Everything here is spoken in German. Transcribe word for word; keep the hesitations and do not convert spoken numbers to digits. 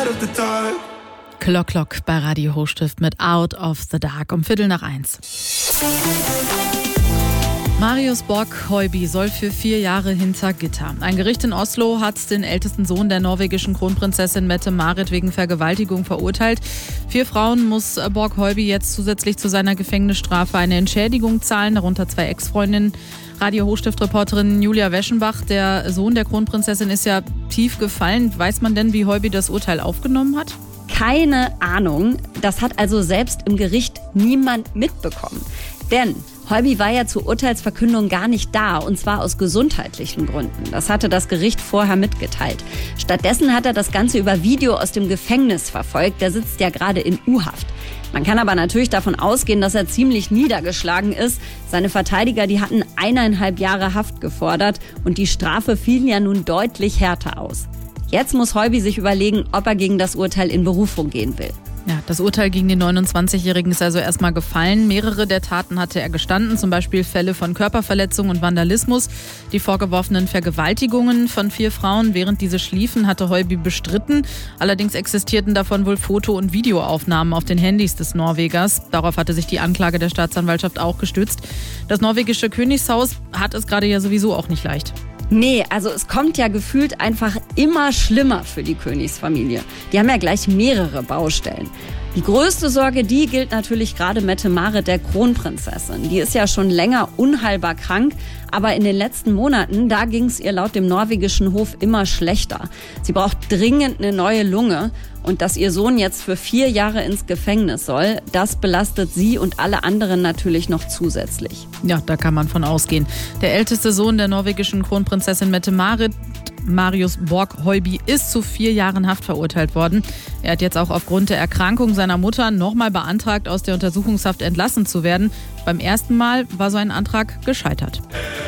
of the dark. Clock Clock bei Radio Hochstift mit Out of the Dark um Viertel nach eins. Marius Borg-Heuby soll für vier Jahre hinter Gitter. Ein Gericht in Oslo hat den ältesten Sohn der norwegischen Kronprinzessin Mette-Marit wegen Vergewaltigung verurteilt. Vier Frauen muss Borg-Heuby jetzt zusätzlich zu seiner Gefängnisstrafe eine Entschädigung zahlen, darunter zwei Ex-Freundinnen. Radio Hochstift-Reporterin Julia Weschenbach, der Sohn der Kronprinzessin ist ja tief gefallen. Weiß man denn, wie Heuby das Urteil aufgenommen hat? Keine Ahnung. Das hat also selbst im Gericht niemand mitbekommen. Denn Heuby war ja zur Urteilsverkündung gar nicht da, und zwar aus gesundheitlichen Gründen. Das hatte das Gericht vorher mitgeteilt. Stattdessen hat er das Ganze über Video aus dem Gefängnis verfolgt. Der sitzt ja gerade in U-Haft. Man kann aber natürlich davon ausgehen, dass er ziemlich niedergeschlagen ist. Seine Verteidiger, die hatten eineinhalb Jahre Haft gefordert und die Strafe fiel ja nun deutlich härter aus. Jetzt muss Heuby sich überlegen, ob er gegen das Urteil in Berufung gehen will. Ja, das Urteil gegen den neunundzwanzigjährigen ist also erstmal gefallen. Mehrere der Taten hatte er gestanden, zum Beispiel Fälle von Körperverletzung und Vandalismus. Die vorgeworfenen Vergewaltigungen von vier Frauen, während diese schliefen, hatte Heuby bestritten. Allerdings existierten davon wohl Foto- und Videoaufnahmen auf den Handys des Norwegers. Darauf hatte sich die Anklage der Staatsanwaltschaft auch gestützt. Das norwegische Königshaus hat es gerade ja sowieso auch nicht leicht. Nee, also es kommt ja gefühlt einfach immer schlimmer für die Königsfamilie. Die haben ja gleich mehrere Baustellen. Die größte Sorge, die gilt natürlich gerade Mette-Marit, der Kronprinzessin. Die ist ja schon länger unheilbar krank, aber in den letzten Monaten, da ging es ihr laut dem norwegischen Hof immer schlechter. Sie braucht dringend eine neue Lunge. Und dass ihr Sohn jetzt für vier Jahre ins Gefängnis soll, das belastet sie und alle anderen natürlich noch zusätzlich. Ja, da kann man von ausgehen. Der älteste Sohn der norwegischen Kronprinzessin Mette-Marit, Marius Borg-Heuby, ist zu vier Jahren Haft verurteilt worden. Er hat jetzt auch aufgrund der Erkrankung seiner Mutter nochmal beantragt, aus der Untersuchungshaft entlassen zu werden. Beim ersten Mal war so ein Antrag gescheitert.